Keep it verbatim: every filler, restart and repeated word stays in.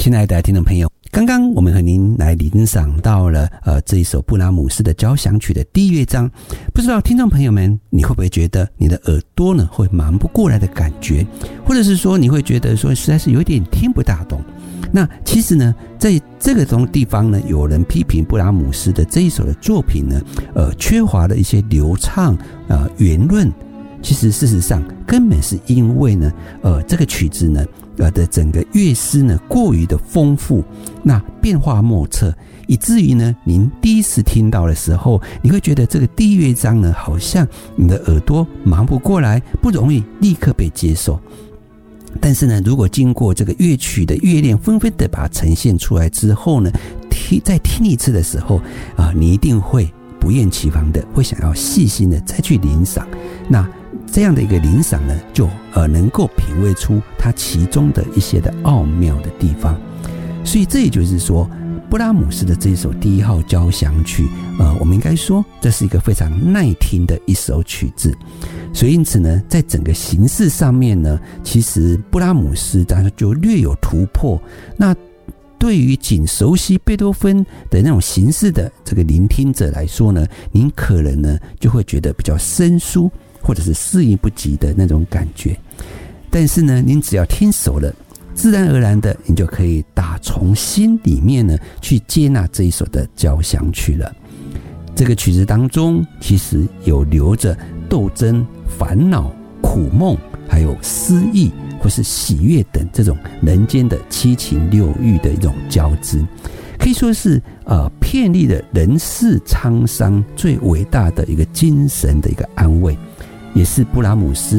亲爱的听众朋友，刚刚我们和您来欣赏到了呃这一首布拉姆斯的交响曲的第一乐章，不知道听众朋友们你会不会觉得你的耳朵呢会忙不过来的感觉，或者是说你会觉得说实在是有点听不大懂。那其实呢，在这个种地方呢，有人批评布拉姆斯的这一首的作品呢，呃，缺乏了一些流畅呃圆润。其实事实上，根本是因为呢，呃，这个曲子呢，呃的整个乐思呢过于的丰富，那变化莫测，以至于呢，您第一次听到的时候，你会觉得这个第一乐章呢，好像你的耳朵忙不过来，不容易立刻被接受。但是呢，如果经过这个乐曲的乐练，纷纷的把它呈现出来之后呢，听再听一次的时候啊、呃，你一定会不厌其烦的，会想要细心的再去聆赏。那这样的一个聆赏呢，就呃能够品味出它其中的一些的奥妙的地方。所以这也就是说，布拉姆斯的这一首第一号交响曲，呃，我们应该说这是一个非常耐听的一首曲子。所以因此呢，在整个形式上面呢，其实布拉姆斯当然就略有突破。那对于仅熟悉贝多芬的那种形式的这个聆听者来说呢，您可能呢就会觉得比较生疏，或者是适应不及的那种感觉。但是呢，您只要听熟了，自然而然的，你就可以打从心里面呢去接纳这一首的交响曲了。这个曲子当中，其实有留着斗争、烦恼、苦梦，还有诗意或是喜悦等这种人间的七情六欲的一种交织，可以说是呃遍历了人世沧桑最伟大的一个精神的一个安慰，也是布拉姆斯